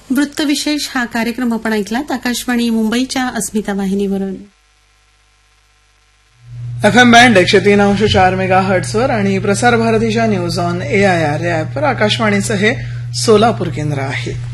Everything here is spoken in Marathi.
वृत्तविशेष हा कार्यक्रम आपण ऐकलात आकाशवाणी मुंबईच्या अस्मिता वाहिनीवरून. FM बँड 103.4 मेगाहर्ट्झवर आणि प्रसार भारतीच्या न्यूज ऑन AIR या ॲपवर आकाशवाणीचं हे सोलापूर केंद्र आहे.